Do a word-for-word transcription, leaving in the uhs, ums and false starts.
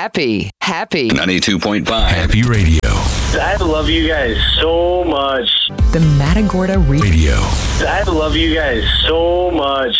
Happy, happy. ninety-two point five Happy Radio. I love you guys so much. The Matagorda Radio. Radio. I love you guys so much.